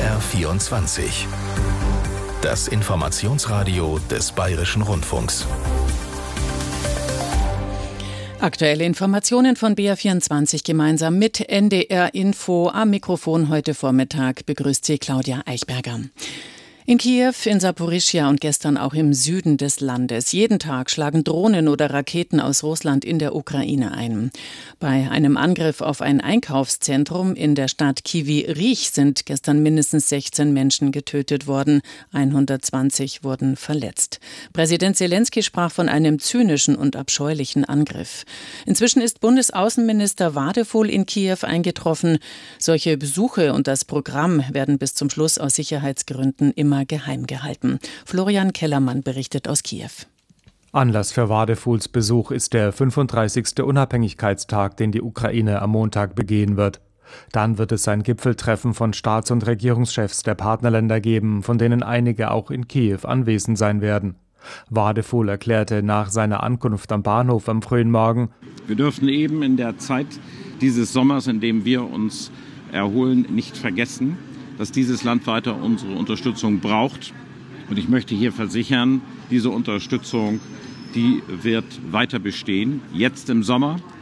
BR24. Das Informationsradio des Bayerischen Rundfunks. Aktuelle Informationen von BR24 gemeinsam mit NDR Info. Am Mikrofon heute Vormittag begrüßt sie Claudia Eichberger. In Kiew, in Saporischschja und gestern auch im Süden des Landes. Jeden Tag schlagen Drohnen oder Raketen aus Russland in der Ukraine ein. Bei einem Angriff auf ein Einkaufszentrum in der Stadt Kryvyi Rih sind gestern mindestens 16 Menschen getötet worden. 120 wurden verletzt. Präsident Selenskyj sprach von einem zynischen und abscheulichen Angriff. Inzwischen ist Bundesaußenminister Wadefuhl in Kiew eingetroffen. Solche Besuche und das Programm werden bis zum Schluss aus Sicherheitsgründen immer geheim gehalten. Florian Kellermann berichtet aus Kiew. Anlass für Wadefuhls Besuch ist der 35. Unabhängigkeitstag, den die Ukraine am Montag begehen wird. Dann wird es ein Gipfeltreffen von Staats- und Regierungschefs der Partnerländer geben, von denen einige auch in Kiew anwesend sein werden. Wadefuhl erklärte nach seiner Ankunft am Bahnhof am frühen Morgen: Wir dürfen eben in der Zeit dieses Sommers, in dem wir uns erholen, nicht vergessen, dass dieses Land weiter unsere Unterstützung braucht. Und ich möchte hier versichern, diese Unterstützung, die wird weiter bestehen. Jetzt im Sommer,